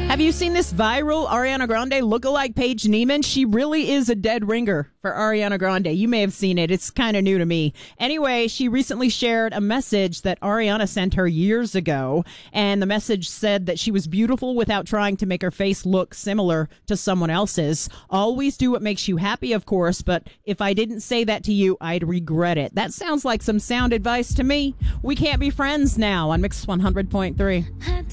Have you seen this viral Ariana Grande lookalike Paige Neiman? She really is a dead ringer for Ariana Grande. You may have seen it. It's kind of new to me. Anyway, she recently shared a message that Ariana sent her years ago, and the message said that she was beautiful without trying to make her face look similar to someone else's. Always do what makes you happy, of course, but if I didn't say that to you, I'd regret it. That sounds like some sound advice to me. We can't be friends now on Mix 100.3.